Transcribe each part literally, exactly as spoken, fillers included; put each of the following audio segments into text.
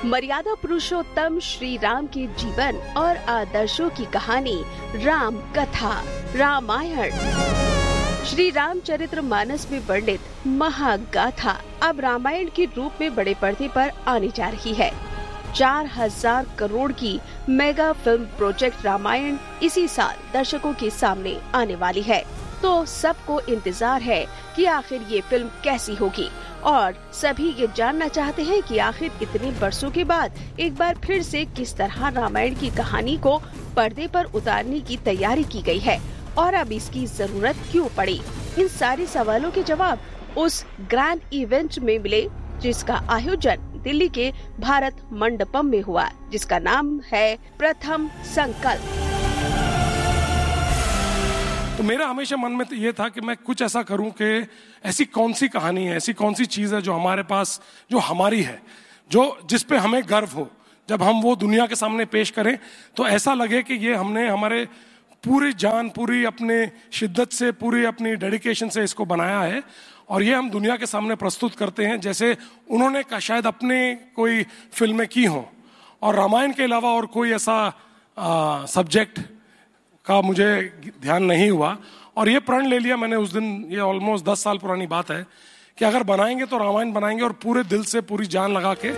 मर्यादा पुरुषोत्तम श्री राम के जीवन और आदर्शों की कहानी राम कथा रामायण श्री रामचरित्र मानस में वर्णित महागाथा अब रामायण के रूप में बड़े पर्दे पर आने जा रही है। चार हजार करोड़ की मेगा फिल्म प्रोजेक्ट रामायण इसी साल दर्शकों के सामने आने वाली है। तो सबको इंतजार है कि आखिर ये फिल्म कैसी होगी और सभी ये जानना चाहते हैं कि आखिर इतने वर्षों के बाद एक बार फिर से किस तरह रामायण की कहानी को पर्दे पर उतारने की तैयारी की गई है और अब इसकी जरूरत क्यों पड़ी। इन सारे सवालों के जवाब उस ग्रैंड इवेंट में मिले जिसका आयोजन दिल्ली के भारत मंडपम में हुआ, जिसका नाम है प्रथम संकल्प। तो मेरा हमेशा मन में तो ये था कि मैं कुछ ऐसा करूं कि ऐसी कौन सी कहानी है, ऐसी कौन सी चीज़ है जो हमारे पास, जो हमारी है, जो जिस पे हमें गर्व हो। जब हम वो दुनिया के सामने पेश करें तो ऐसा लगे कि ये हमने हमारे पूरी जान, पूरी अपने शिद्दत से, पूरी अपनी डेडिकेशन से इसको बनाया है और ये हम दुनिया के सामने प्रस्तुत करते हैं जैसे उन्होंने का शायद अपने कोई फिल्में की हों। और रामायण के अलावा और कोई ऐसा सब्जेक्ट का मुझे ध्यान नहीं हुआ और ये प्रण ले लिया मैंने उस दिन, ये ऑलमोस्ट दस साल पुरानी बात है, कि अगर बनाएंगे तो रामायण बनाएंगे और पूरे दिल से, पूरी जान लगा के।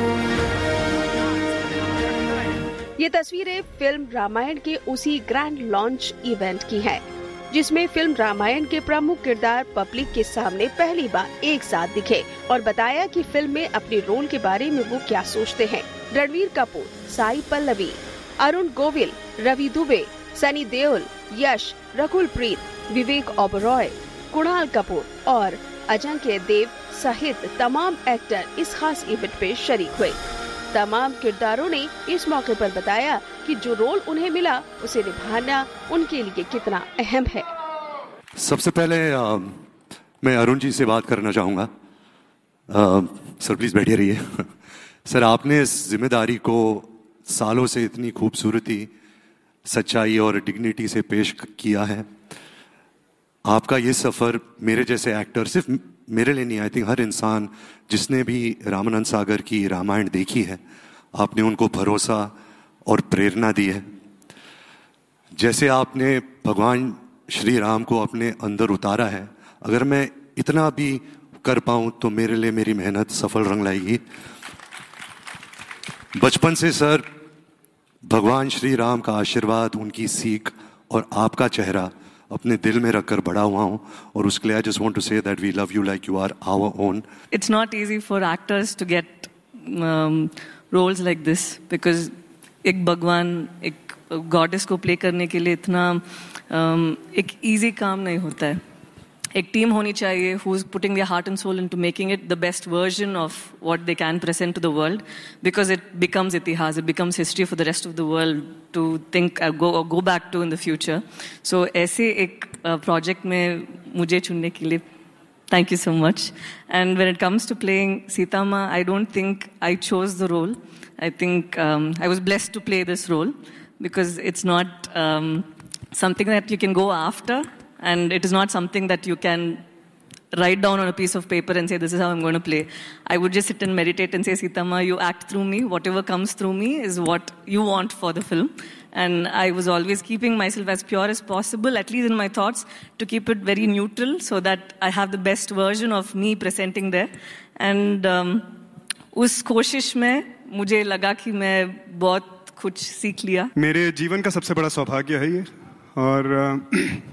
ये तस्वीरें फिल्म रामायण के उसी ग्रैंड लॉन्च इवेंट की है, जिसमें फिल्म रामायण के प्रमुख किरदार पब्लिक के सामने पहली बार एक साथ दिखे और बताया कि फिल्म में अपने रोल के बारे में वो क्या सोचते हैं। रणवीर कपूर, साई पल्लवी, अरुण गोविल, रवि दुबे, सनी देओल, यश, रकुल प्रीत, विवेक ओबरॉय, कुणाल कपूर और अजंक्य देव सहित तमाम एक्टर इस खास इवेंट पे शरीक हुए। तमाम किरदारों ने इस मौके पर बताया कि जो रोल उन्हें मिला उसे निभाना उनके लिए कितना अहम है। सबसे पहले आ, मैं अरुण जी से बात करना चाहूँगा। सर प्लीज बैठिए रहिए। सर, आपने इस जिम्मेदारी को सालों से इतनी खूबसूरती, सच्चाई और डिग्निटी से पेश किया है। आपका ये सफ़र मेरे जैसे एक्टर, सिर्फ मेरे लिए नहीं, आई थिंक हर इंसान जिसने भी रामानंद सागर की रामायण देखी है, आपने उनको भरोसा और प्रेरणा दी है। जैसे आपने भगवान श्री राम को अपने अंदर उतारा है, अगर मैं इतना भी कर पाऊँ तो मेरे लिए मेरी मेहनत सफल रंग लाएगी। बचपन से सर भगवान श्री राम का आशीर्वाद, उनकी सीख और आपका चेहरा अपने दिल में रखकर बड़ा हुआ हूँ और उसके लिए I just want to say that we love you like you are our own. It's not easy for actors to get um, roles like this because एक भगवान, एक गॉडेस को प्ले करने के लिए इतना um, एक easy काम नहीं होता है। एक टीम होनी चाहिए who is putting their heart and soul into making it the best version of what they can present to the world, because it becomes itihas, it becomes history for the rest of the world to think uh, go or go back to in the future. So ऐसे एक uh, project में मुझे चुनने के लिए thank you so much. And when it comes to playing Sita Ma, I don't think I chose the role. I think um, I was blessed to play this role because it's not um, something that you can go after. And it is not something that you can write down on a piece of paper and say, this is how I'm going to play. I would just sit and meditate and say, Sita Ma, you act through me. Whatever comes through me is what you want for the film. And I was always keeping myself as pure as possible, at least in my thoughts, to keep it very neutral so that I have the best version of me presenting there. And um, उस कोशिश में मुझे लगा कि मैं बहुत कुछ सीख लिया। मेरे जीवन का सबसे बड़ा सौभाग्य है ये, और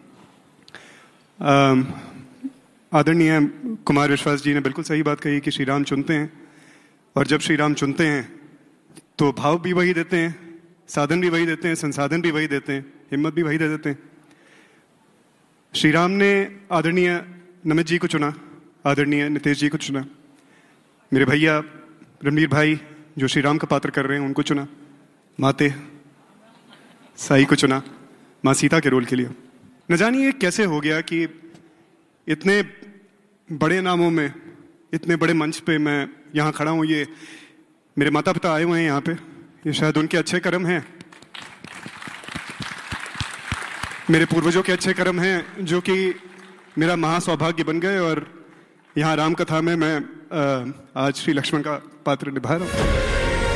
आदरणीय कुमार विश्वास जी ने बिल्कुल सही बात कही कि श्री राम चुनते हैं, और जब श्री राम चुनते हैं तो भाव भी वही देते हैं, साधन भी वही देते हैं, संसाधन भी वही देते हैं, हिम्मत भी वही दे देते हैं। श्री राम ने आदरणीय नमित जी को चुना, आदरणीय नितेश जी को चुना, मेरे भैया रणवीर भाई जो श्री राम का पात्र कर रहे हैं उनको चुना, माते साई को चुना माँ सीता के रोल के लिए। न जानिए कैसे हो गया कि इतने बड़े नामों में, इतने बड़े मंच पे मैं यहाँ खड़ा हूँ। ये मेरे माता पिता आए हुए हैं यहाँ पे, ये शायद उनके अच्छे कर्म हैं, मेरे पूर्वजों के अच्छे कर्म हैं जो कि मेरा महासौभाग्य बन गए, और यहाँ राम कथा में मैं आज श्री लक्ष्मण का पात्र निभा रहा हूँ।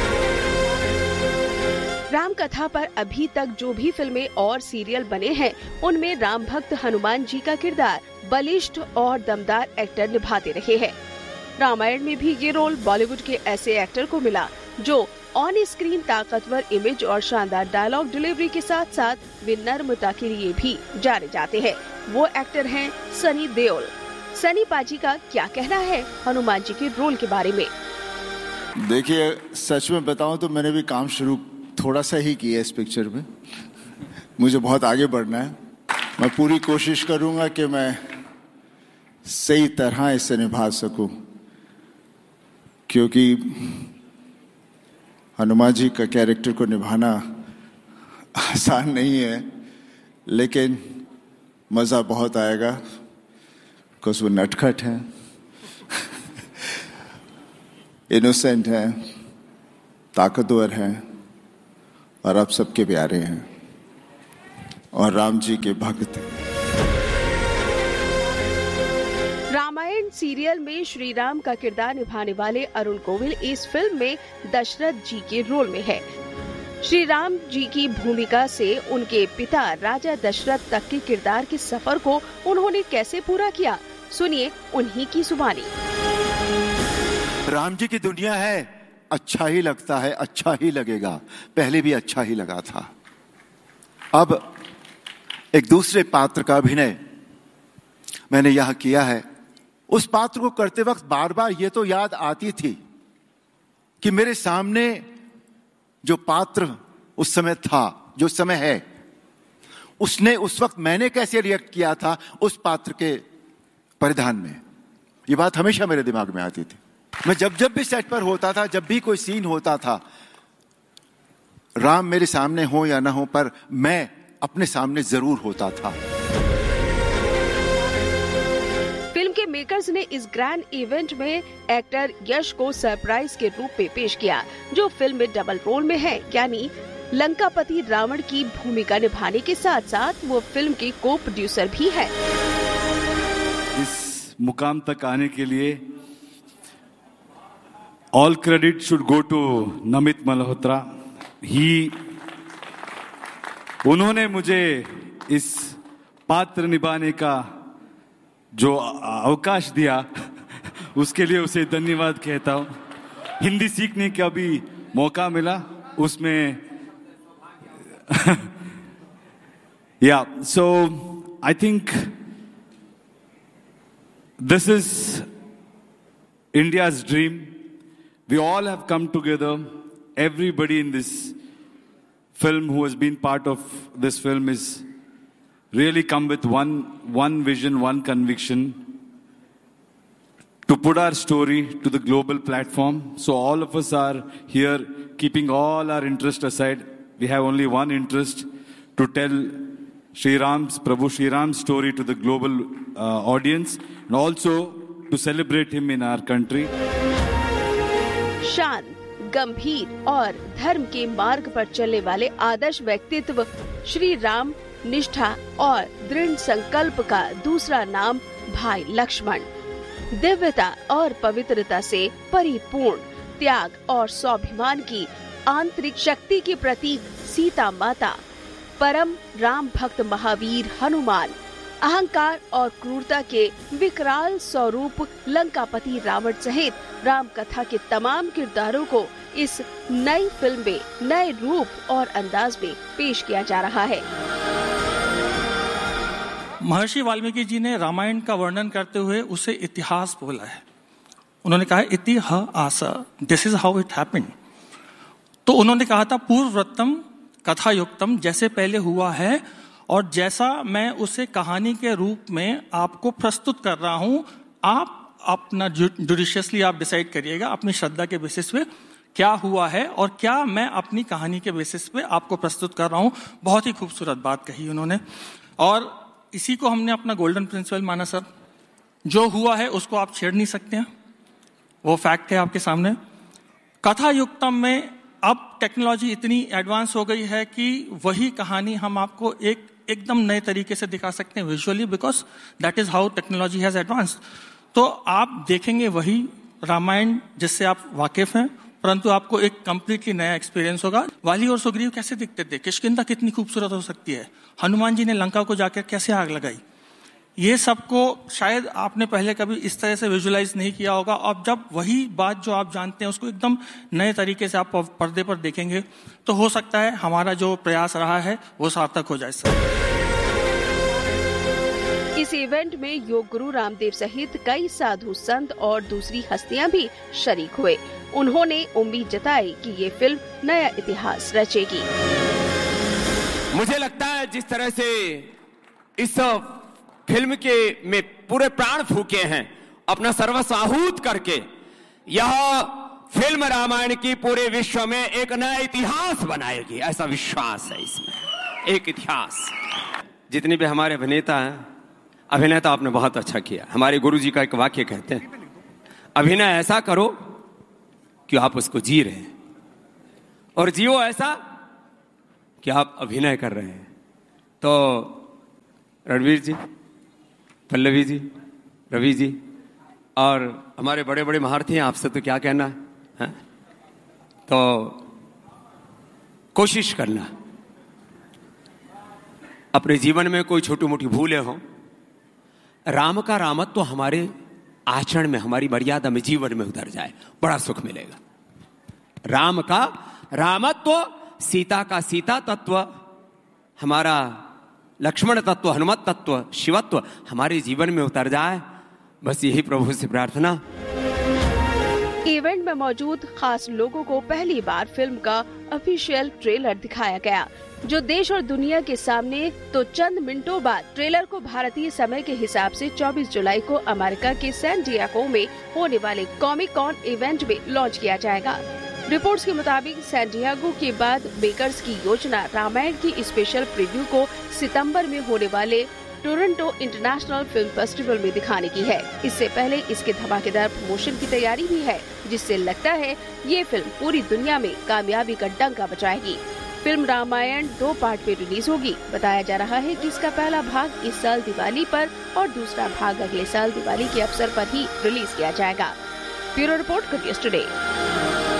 राम कथा पर अभी तक जो भी फिल्में और सीरियल बने हैं, उनमें राम भक्त हनुमान जी का किरदार बलिष्ठ और दमदार एक्टर निभाते रहे हैं। रामायण में भी ये रोल बॉलीवुड के ऐसे एक्टर को मिला जो ऑन स्क्रीन ताकतवर इमेज और शानदार डायलॉग डिलीवरी के साथ साथ विनम्रता के लिए भी जाने जाते हैं। वो एक्टर हैं सनी देओल। सनी पाजी का क्या कहना है हनुमान जी के रोल के बारे में? देखिए, सच में बताऊं तो मैंने भी काम शुरू थोड़ा सा ही किया इस पिक्चर में। मुझे बहुत आगे बढ़ना है। मैं पूरी कोशिश करूंगा कि मैं सही तरह इसे निभा सकूं, क्योंकि हनुमान जी का कैरेक्टर को निभाना आसान नहीं है, लेकिन मज़ा बहुत आएगा, बिकॉज वो नटखट हैं, इनोसेंट हैं, ताकतवर हैं और आप सबके प्यारे हैं और राम जी के भक्त हैं। रामायण सीरियल में श्री राम का किरदार निभाने वाले अरुण गोविल इस फिल्म में दशरथ जी के रोल में है। श्री राम जी की भूमिका से उनके पिता राजा दशरथ तक के किरदार के सफर को उन्होंने कैसे पूरा किया, सुनिए उन्हीं की जुबानी। राम जी की दुनिया है, अच्छा ही लगता है, अच्छा ही लगेगा। पहले भी अच्छा ही लगा था। अब एक दूसरे पात्र का अभिनय मैंने यहां किया है। उस पात्र को करते वक्त बार बार ये तो याद आती थी कि मेरे सामने जो पात्र उस समय था, जो समय है, उसने उस वक्त मैंने कैसे रिएक्ट किया था उस पात्र के परिधान में। ये बात हमेशा मेरे दिमाग में आती थी। मैं जब जब भी सेट पर होता था, जब भी कोई सीन होता था, राम मेरे सामने हो या ना हो, पर मैं अपने सामने जरूर होता था। फिल्म के मेकर्स ने इस ग्रैंड इवेंट में एक्टर यश को सरप्राइज के रूप में पेश किया, जो फिल्म में डबल रोल में है, यानी लंकापति रावण की भूमिका निभाने के साथ साथ वो फिल्म के को प्रोड्यूसर भी है। इस मुकाम तक आने के लिए all credit should go to Namit Malhotra. ही उन्होंने मुझे इस पात्र निभाने का जो अवकाश दिया, उसके लिए उसे धन्यवाद कहता हूं। हिंदी सीखने का भी मौका मिला उसमें। या सो I think this is India's dream. We all have come together. Everybody in this film who has been part of this film is really come with one, one vision, one conviction to put our story to the global platform. So all of us are here keeping all our interest aside. We have only one interest, to tell Sri Ram's, Prabhu Sri Ram's story to the global uh, audience, and also to celebrate him in our country. शांत, गंभीर और धर्म के मार्ग पर चलने वाले आदर्श व्यक्तित्व श्री राम, निष्ठा और दृढ़ संकल्प का दूसरा नाम भाई लक्ष्मण, दिव्यता और पवित्रता से परिपूर्ण, त्याग और स्वाभिमान की आंतरिक शक्ति के प्रतीक सीता माता, परम राम भक्त महावीर हनुमान, अहंकार और क्रूरता के विकराल स्वरूप लंकापति रावण सहित राम कथा के तमाम किरदारों को इस नई फिल्म में नए रूप और अंदाज में पेश किया जा रहा है। महर्षि वाल्मीकि जी ने रामायण का वर्णन करते हुए उसे इतिहास बोला है। उन्होंने कहा इतिहास, this is how it happened. तो उन्होंने कहा था पूर्ववृत्तम कथा युक्तम, जैसे पहले हुआ है और जैसा मैं उसे कहानी के रूप में आपको प्रस्तुत कर रहा हूं, आप अपना जुडिशियसली आप डिसाइड करिएगा अपनी श्रद्धा के बेसिस पे क्या हुआ है और क्या मैं अपनी कहानी के बेसिस पे आपको प्रस्तुत कर रहा हूं। बहुत ही खूबसूरत बात कही उन्होंने और इसी को हमने अपना गोल्डन प्रिंसिपल माना। सर, जो हुआ है उसको आप छेड़ नहीं सकते हैं, वो फैक्ट है आपके सामने। कथा युक्तम में अब टेक्नोलॉजी इतनी एडवांस हो गई है कि वही कहानी हम आपको एक एकदम नए तरीके से दिखा सकते हैं visually, because that is how technology has advanced. तो आप देखेंगे वही रामायण जिससे आप वाकिफ हैं, परंतु आपको एक कंप्लीटली नया एक्सपीरियंस होगा। वाली और सुग्रीव कैसे दिखते थे, किष्किंधा कितनी खूबसूरत हो सकती है, हनुमान जी ने लंका को जाकर कैसे आग लगाई, ये सबको शायद आपने पहले कभी इस तरह से विजुलाइज नहीं किया होगा। अब जब वही बात जो आप जानते हैं उसको एकदम नए तरीके से आप पर्दे पर देखेंगे तो हो सकता है हमारा जो प्रयास रहा है वो सार्थक हो जाए। सर, इस इवेंट में योग गुरु रामदेव सहित कई साधु संत और दूसरी हस्तियां भी शरीक हुए। उन्होंने उम्मीद जताई कि ये फिल्म नया इतिहास रचेगी। मुझे लगता है जिस तरह से इस फिल्म के में पूरे प्राण फूके हैं, अपना सर्वस्व आहूत करके, यह फिल्म रामायण की पूरे विश्व में एक नया इतिहास बनाएगी, ऐसा विश्वास है इसमें। एक इतिहास। जितने भी हमारे अभिनेता हैं, अभिनय तो आपने बहुत अच्छा किया। हमारे गुरुजी का एक वाक्य कहते हैं, अभिनय ऐसा करो कि आप उसको जी रहे हैं, और जियो ऐसा कि आप अभिनय कर रहे हैं। तो रणवीर जी, पल्लवी जी, रवि जी और हमारे बड़े बड़े महारथी हैं, आपसे तो क्या कहना है, है? तो कोशिश करना अपने जीवन में कोई छोटी मोटी भूलें हों, राम का रामत्व तो हमारे आचरण में, हमारी मर्यादा में, जीवन में उतर जाए, बड़ा सुख मिलेगा। राम का रामत्व, सीता का सीता तत्व, हमारा लक्ष्मण तत्व, हनुमत तत्व, शिवत्व हमारे जीवन में उतर जाए, बस यही प्रभु से प्रार्थना। इवेंट में मौजूद खास लोगों को पहली बार फिल्म का ऑफिशियल ट्रेलर दिखाया गया, जो देश और दुनिया के सामने तो चंद मिनटों बाद ट्रेलर को भारतीय समय के हिसाब से चौबीस जुलाई को अमेरिका के सैन डिएगो में होने वाले कॉमिक कॉन इवेंट में लॉन्च किया जाएगा। रिपोर्ट्स के मुताबिक सैन डिएगो के बाद मेकर्स की योजना रामायण की स्पेशल प्रीव्यू को सितंबर में होने वाले टोरंटो इंटरनेशनल फिल्म फेस्टिवल में दिखाने की है। इससे पहले इसके धमाकेदार प्रमोशन की तैयारी भी है, जिससे लगता है ये फिल्म पूरी दुनिया में कामयाबी का डंका बजाएगी। फिल्म रामायण दो पार्ट में रिलीज होगी। बताया जा रहा है कि इसका पहला भाग इस साल दिवाली पर और दूसरा भाग अगले साल दिवाली के अवसर पर ही रिलीज किया जाएगा। Bureau report, good news today.